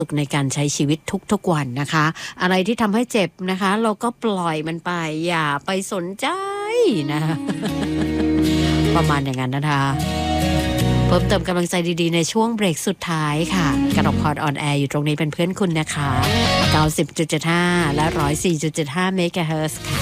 สุขในการใช้ชีวิตทุกๆวันนะคะอะไรที่ทำให้เจ็บนะคะเราก็ปล่อยมันไปอย่าไปสนใจนะ ประมาณอย่างนั้นนะคะเพิ่มเติมกำลังใจดีๆในช่วงเบรกสุดท้ายค่ะกนกพรออนแอร์อยู่ตรงนี้เป็นเพื่อนคุณนะคะ 90.75 และ 104.75 เมกะเฮิรตซ์ค่ะ